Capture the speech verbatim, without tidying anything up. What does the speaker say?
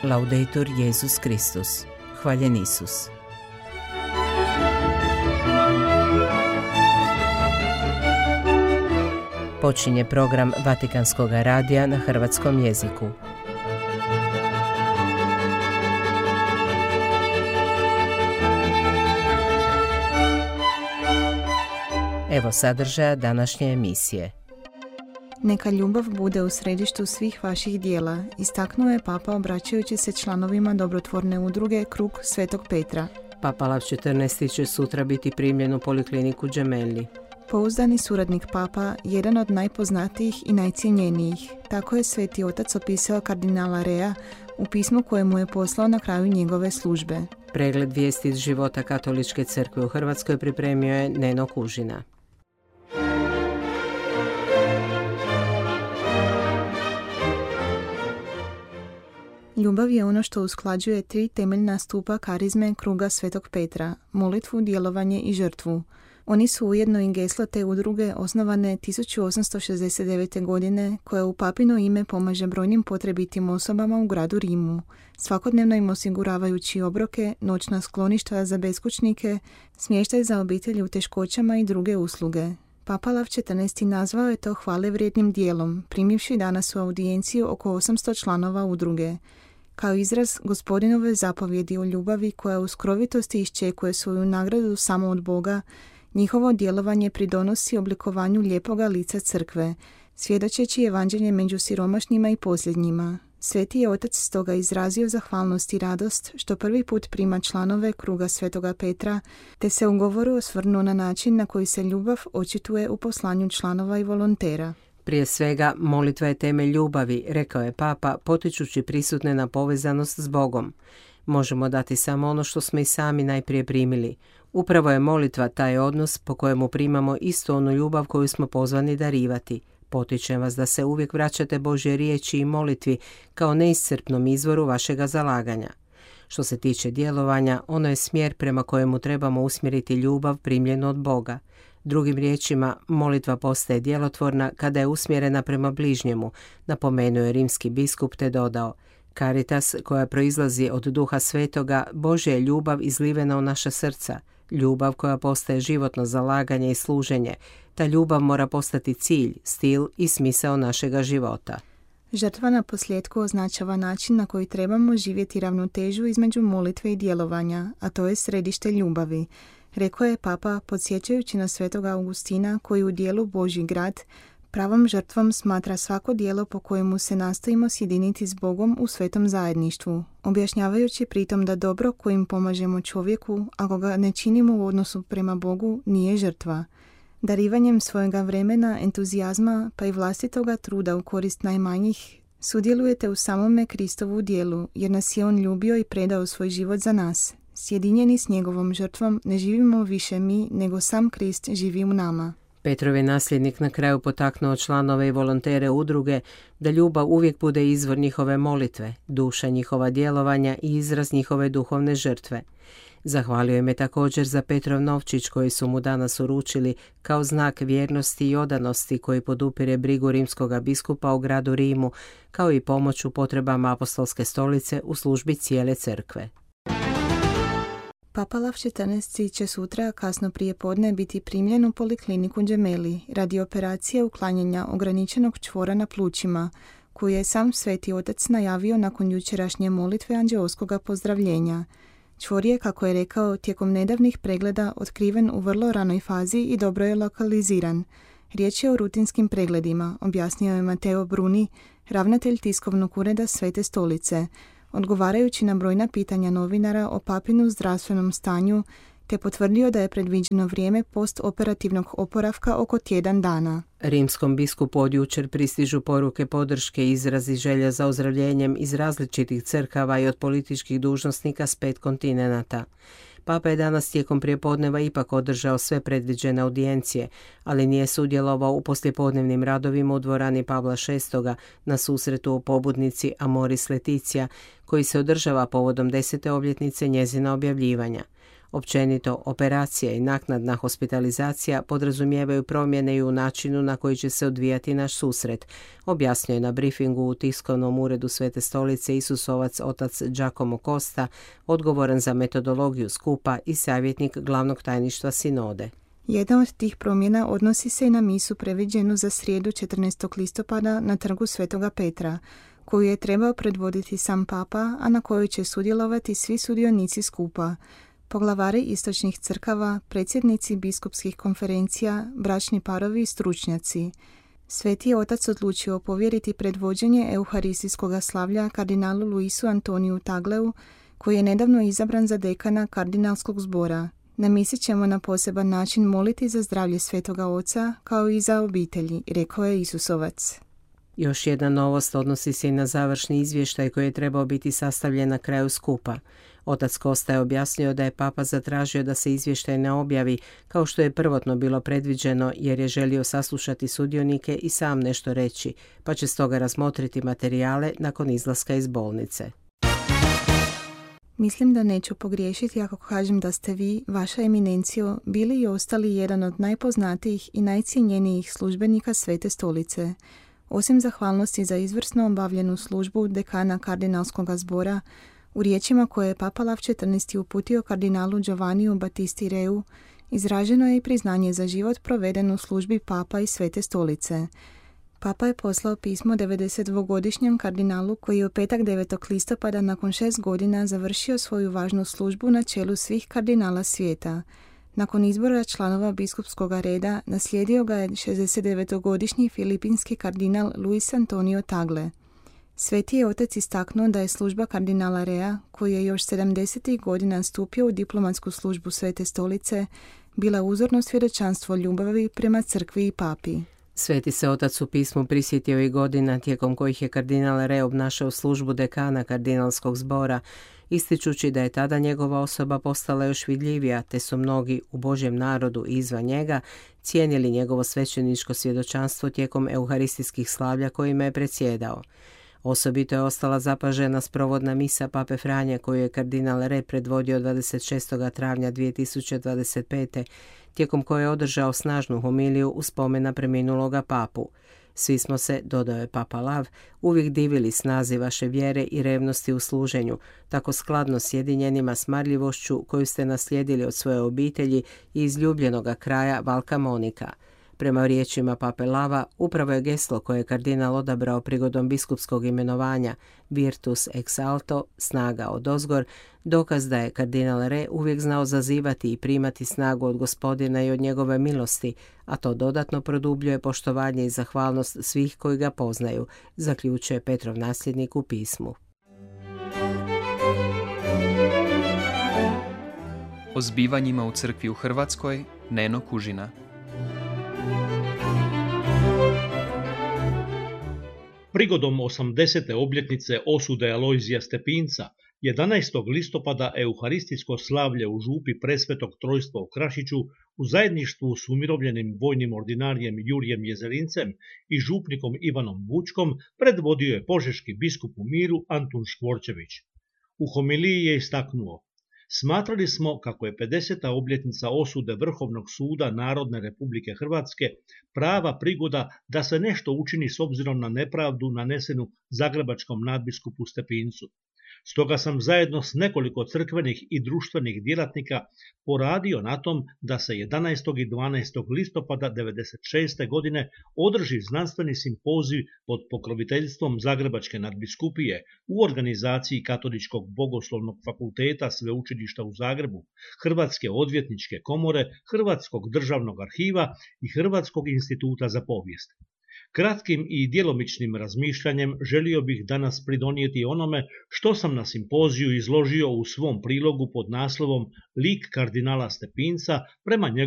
Laudetur Jesus Kristus. Hvaljen Isus. Počinje program Vatikanskog radija na hrvatskom jeziku. Evo sadržaja današnje emisije. Neka ljubav bude u središtu svih vaših dijela, istaknuo je Papa obraćajući se članovima dobrotvorne udruge Krug Svetog Petra. Papa Lav četrnaesti će sutra biti primljen u polikliniku Gemelli. Pouzdani suradnik Papa, jedan od najpoznatijih i najcijenjenijih. Tako je Sveti Otac opisao kardinala Rea u pismu koje mu je poslao na kraju njegove službe. Pregled vijesti iz života Katoličke crkve u Hrvatskoj pripremio je Neno Kužina. Ljubav je ono što usklađuje tri temeljna stupa karizme Kruga Svetog Petra, molitvu, djelovanje i žrtvu. Oni su ujedno i geslo te udruge osnovane tisuću osamsto šezdeset devete. godine, koja u papino ime pomaže brojnim potrebitim osobama u gradu Rimu, svakodnevno im osiguravajući obroke, noćna skloništa za beskućnike, smještaj za obitelji u teškoćama i druge usluge. Papa Lav četrnaesti. nazvao je to hvale vrijednim dijelom, primivši danas u audijenciju oko osamsto članova udruge, kao izraz Gospodinove zapovjedi o ljubavi koja u skrovitosti iščekuje svoju nagradu samo od Boga. Njihovo djelovanje pridonosi oblikovanju lijepoga lica crkve, svjedočeći evanđelje među siromašnima i posljednjima. Sveti je Otac stoga izrazio zahvalnost i radost što prvi put prima članove Kruga Svetoga Petra, te se u govoru osvrnuo na način na koji se ljubav očituje u poslanju članova i volontera. Prije svega, molitva je temelj ljubavi, rekao je Papa, potičući prisutne na povezanost s Bogom. Možemo dati samo ono što smo i sami najprije primili. Upravo je molitva taj odnos po kojemu primamo istu onu ljubav koju smo pozvani darivati. Potičem vas da se uvijek vraćate Božje riječi i molitvi kao neiscrpnom izvoru vašega zalaganja. Što se tiče djelovanja, ono je smjer prema kojemu trebamo usmjeriti ljubav primljenu od Boga. Drugim riječima, molitva postaje djelotvorna kada je usmjerena prema bližnjemu, napomenuo je rimski biskup te dodao: Caritas, koja proizlazi od Duha Svetoga, Božja je ljubav izlivena u naša srca, ljubav koja postaje životno zalaganje i služenje. Ta ljubav mora postati cilj, stil i smisao našega života. Žrtva na posljedku označava način na koji trebamo živjeti ravnotežu između molitve i djelovanja, a to je središte ljubavi, rekao je Papa podsjećajući na Svetoga Augustina koji u dijelu Božji grad pravom žrtvom smatra svako djelo po kojemu se nastojimo sjediniti s Bogom u svetom zajedništvu, objašnjavajući pritom da dobro kojim pomažemo čovjeku, ako ga ne činimo u odnosu prema Bogu, nije žrtva. Darivanjem svojega vremena, entuzijazma pa i vlastitoga truda u korist najmanjih, sudjelujete u samome Kristovu djelu, jer nas je On ljubio i predao svoj život za nas. Sjedinjeni s njegovom žrtvom ne živimo više mi, nego sam Krist živi u nama. Petrov je nasljednik na kraju potaknuo članove i volontere udruge da ljubav uvijek bude izvor njihove molitve, duša njihova djelovanja i izraz njihove duhovne žrtve. Zahvalio im je također za Petrov novčić koji su mu danas uručili kao znak vjernosti i odanosti koji podupire brigu rimskoga biskupa u gradu Rimu, kao i pomoć u potrebama apostolske stolice u službi cijele crkve. Papa Lav četrnaesti. će sutra kasno prije podne biti primljen u polikliniku Gemelli radi operacije uklanjanja ograničenog čvora na plućima, koju je sam Sveti Otac najavio nakon jučerašnje molitve anđeoskoga pozdravljenja. Čvor je, kako je rekao, tijekom nedavnih pregleda otkriven u vrlo ranoj fazi i dobro je lokaliziran. Riječ je o rutinskim pregledima, objasnio je Mateo Bruni, ravnatelj tiskovnog ureda Svete stolice, odgovarajući na brojna pitanja novinara o papinu zdravstvenom stanju, te potvrdio da je predviđeno vrijeme postoperativnog oporavka oko tjedan dana. Rimskom biskupu od jučer pristižu poruke podrške i izrazi želja za ozdravljenjem iz različitih crkava i od političkih dužnosnika s pet kontinenata. Papa je danas tijekom prijepodneva ipak održao sve predviđene audijencije, ali nije sudjelovao u poslijepodnevnim radovima u dvorani Pavla šestog. na susretu o pobudnici Amoris Laetitia, koji se održava povodom desete obljetnice njezina objavljivanja. Općenito, operacija i naknadna hospitalizacija podrazumijevaju promjene i u načinu na koji će se odvijati naš susret, objasnio je na briefingu u tiskovnom uredu Svete stolice Isusovac otac Giacomo Costa, odgovoran za metodologiju skupa i savjetnik glavnog tajništva sinode. Jedna od tih promjena odnosi se i na misu previđenu za srijedu četrnaestog listopada na trgu Svetoga Petra, koju je trebao predvoditi sam papa, a na kojoj će sudjelovati svi sudionici skupa, poglavari istočnih crkava, predsjednici biskupskih konferencija, bračni parovi i stručnjaci. Sveti je otac odlučio povjeriti predvođenje euharistijskog slavlja kardinalu Luisu Antoniju Tagleu, koji je nedavno izabran za dekana kardinalskog zbora. Na misi ćemo na poseban način moliti za zdravlje Svetoga Oca, kao i za obitelji, rekao je Isusovac. Još jedna novost odnosi se i na završni izvještaj koji je trebao biti sastavljen na kraju skupa. Otac Costa je objasnio da je papa zatražio da se izvještaj ne objavi kao što je prvotno bilo predviđeno, jer je želio saslušati sudionike i sam nešto reći, pa će stoga razmotriti materijale nakon izlaska iz bolnice. Mislim da neću pogriješiti ako kažem da ste vi, vaša eminencijo, bili i ostali jedan od najpoznatijih i najcijenjenijih službenika Svete stolice. Osim zahvalnosti za izvrsno obavljenu službu dekana kardinalskog zbora, u riječima koje je Papa Lav četrnaesti uputio kardinalu Giovanniju Battisti Reu, izraženo je i priznanje za život proveden u službi Papa i Svete stolice. Papa je poslao pismo devedesetdvogodišnjem kardinalu koji je u petak devetog listopada nakon šest godina završio svoju važnu službu na čelu svih kardinala svijeta. Nakon izbora članova biskupskog reda naslijedio ga je šezdesetdevetogodišnji filipinski kardinal Luis Antonio Tagle. Sveti je otac istaknuo da je služba kardinala Rea, koji je još sedamdesetih godina stupio u diplomatsku službu Svete stolice, bila uzorno svjedočanstvo ljubavi prema crkvi i papi. Sveti se otac u pismu prisjetio i godina tijekom kojih je kardinal Re obnašao službu dekana kardinalskog zbora, ističući da je tada njegova osoba postala još vidljivija, te su mnogi u Božjem narodu i izvan njega cijenili njegovo svećeničko svjedočanstvo tijekom euharistijskih slavlja kojima je predsjedao. Osobito je ostala zapažena sprovodna misa Pape Franje koju je kardinal Re predvodio dvadeset šestog travnja dvije tisuće dvadeset pete tijekom koje je održao snažnu homiliju u spomen na preminuloga papu. Svi smo se, dodao je Papa Lav, uvijek divili snazi vaše vjere i revnosti u služenju, tako skladno sjedinjenima s marljivošću koju ste naslijedili od svoje obitelji i izljubljenoga kraja Valka Monika. Prema riječima Pape Lava, upravo je geslo koje je kardinal odabrao prigodom biskupskog imenovanja Virtus ex alto, snaga odozgor, dokaz da je kardinal Re uvijek znao zazivati i primati snagu od Gospodina i od njegove milosti, a to dodatno produbljuje poštovanje i zahvalnost svih koji ga poznaju, zaključuje Petrov nasljednik u pismu. O zbivanjima u crkvi u Hrvatskoj, Neno Kužina. Prigodom osamdesete obljetnice osude Alojzija Stepinca, jedanaestog listopada euharistijsko slavlje u župi Presvetog Trojstva u Krašiću u zajedništvu s umirovljenim vojnim ordinarijem Jurijem Jezerincem i župnikom Ivanom Vučkom predvodio je požeški biskup u miru Antun Škvorčević. U homiliji je istaknuo: smatrali smo kako je pedeseta obljetnica osude Vrhovnog suda Narodne Republike Hrvatske prava prigoda da se nešto učini s obzirom na nepravdu nanesenu zagrebačkom nadbiskupu Stepincu. Stoga sam zajedno s nekoliko crkvenih i društvenih djelatnika poradio na tom da se jedanaestog i dvanaestog listopada devedeset šeste. godine održi znanstveni simpozij pod pokroviteljstvom Zagrebačke nadbiskupije u organizaciji Katoličkog bogoslovnog fakulteta Sveučilišta u Zagrebu, Hrvatske odvjetničke komore, Hrvatskog državnog arhiva i Hrvatskog instituta za povijest. Kratkim i djelomičnim razmišljanjem želio bih danas pridonijeti onome što sam na simpoziju izložio u svom prilogu pod naslovom Lik kardinala Stepinca prema njegovom